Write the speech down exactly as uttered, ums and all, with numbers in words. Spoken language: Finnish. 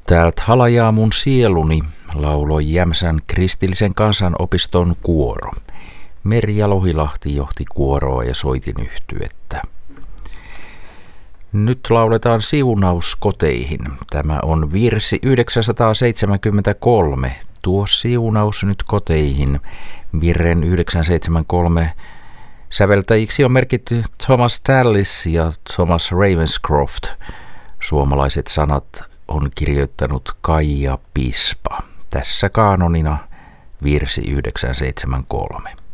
Täältä halajaa mun sieluni, lauloi Jämsän kristillisen kansanopiston kuoro. Merja Lohilahti johti kuoroa ja soitin yhtyettä. Nyt lauletaan siunaus koteihin. Tämä on virsi yhdeksänsataaseitsemänkymmentäkolme. Tuo siunaus nyt koteihin. Virren yhdeksänsataaseitsemänkymmentäkolme säveltäjiksi on merkitty Thomas Tallis ja Thomas Ravenscroft. Suomalaiset sanat on kirjoittanut Kaija Pispa. Tässä kaanonina virsi yhdeksänsataaseitsemänkymmentäkolme.